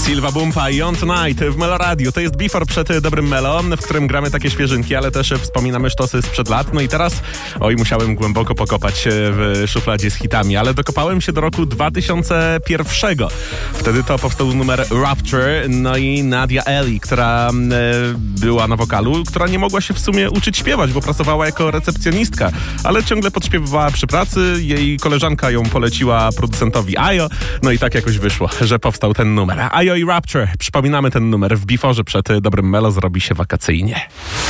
Silva Bumpa i On Tonight w Melo Radio. To jest Before przed Dobrym Melo, w którym gramy takie świeżynki, ale też wspominamy sztosy sprzed lat. No i teraz, musiałem głęboko pokopać w szufladzie z hitami, ale dokopałem się do roku 2001. Wtedy to powstał numer Rapture, no i Nadia Eli, która była na wokalu, która nie mogła się w sumie uczyć śpiewać, bo pracowała jako recepcjonistka, ale ciągle podśpiewywała przy pracy. Jej koleżanka ją poleciła producentowi Ayo, no i tak jakoś wyszło, że powstał ten numer. Ayo i Rapture. Przypominamy ten numer w Beforze przed Dobrym Melo, zrobi się wakacyjnie.